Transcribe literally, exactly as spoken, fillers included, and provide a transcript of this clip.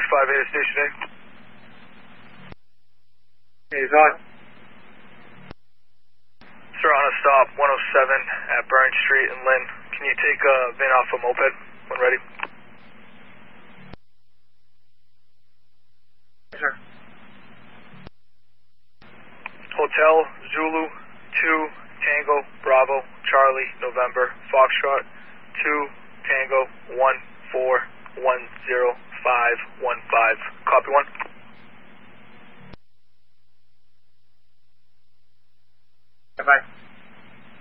five eight Station A. Okay, he's on. Sir, on a stop, one oh seven at Burn Street in Lynn. Can you take a uh, VIN off a moped when ready? Sir. Hotel Zulu two Tango Bravo Charlie November Foxtrot two Tango one four one zero